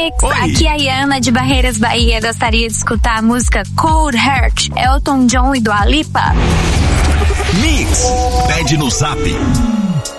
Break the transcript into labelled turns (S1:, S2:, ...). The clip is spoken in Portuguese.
S1: Mix.
S2: Oi.
S1: Aqui é a Iana de Barreiras, Bahia. Gostaria de escutar a música Cold Heart, Elton John e Dua Lipa.
S2: Mix. Pede no Zap